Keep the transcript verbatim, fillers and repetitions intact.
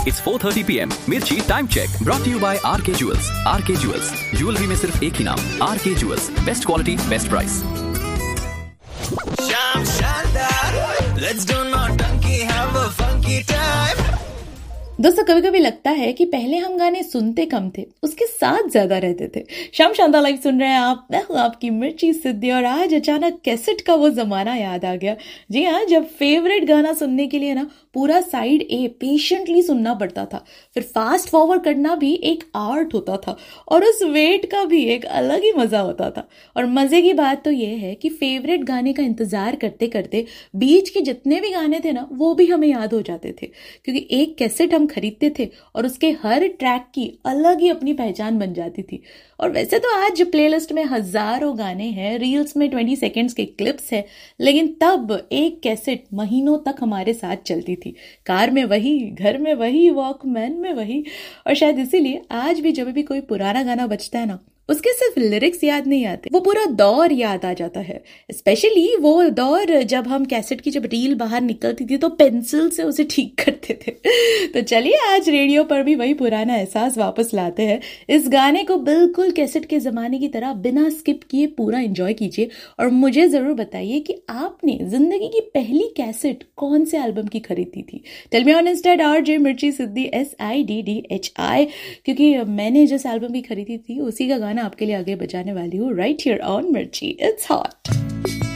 It's four thirty p m Mirchi Time Check brought to you by R K Jewels. R K Jewels, jewellery में सिर्फ एक ही नाम, R K Jewels, best quality best price. शाम शानदार, let's do naughty, have a funky time। दोस्तों, कभी कभी लगता है कि पहले हम गाने सुनते कम थे, उसके साथ ज्यादा रहते थे। शाम शानदार लाइव सुन रहे हैं आप, मैं हूं आपकी मिर्ची सिद्धि, और आज अचानक कैसेट का वो जमाना याद आ गया। जी हाँ, जब फेवरेट गाना सुनने के लिए ना पूरा साइड ए पेशेंटली सुनना पड़ता था, फिर फास्ट फॉरवर्ड करना भी एक आर्ट होता था, और उस वेट का भी एक अलग ही मजा होता था। और मजे की बात तो ये है कि फेवरेट गाने का इंतजार करते करते बीच के जितने भी गाने थे ना, वो भी हमें याद हो जाते थे, क्योंकि एक कैसेट हम खरीदते थे और उसके हर ट्रैक की अलग ही अपनी पहचान बन जाती थी। और वैसे तो आज प्लेलिस्ट में हजारों गाने हैं, रील्स में ट्वेंटी सेकेंड्स के क्लिप्स है, लेकिन तब एक कैसेट महीनों तक हमारे साथ चलती थी। कार में वही, घर में वही, वॉकमैन में वही। और शायद इसीलिए आज भी जब भी कोई पुराना गाना बजता है ना, उसके सिर्फ लिरिक्स याद नहीं आते, वो पूरा दौर याद आ जाता है। स्पेशली वो दौर जब हम कैसेट की जब रील बाहर निकलती थी तो पेंसिल से उसे ठीक करते थे। तो चलिए आज रेडियो पर भी वही पुराना एहसास वापस लाते हैं। इस गाने को बिल्कुल कैसेट के जमाने की तरह बिना स्किप किए पूरा एंजॉय कीजिए, और मुझे जरूर बताइए कि आपने जिंदगी की पहली कैसेट कौन से एल्बम की खरीदी थी। Tell me on Insta R J मिर्ची सिद्धि, S I D D H I, क्योंकि मैंने जिस एल्बम की खरीदी थी उसी का गाना आपके लिए आगे बजाने वाली हूँ, राइट हियर ऑन मिर्ची। It's hot.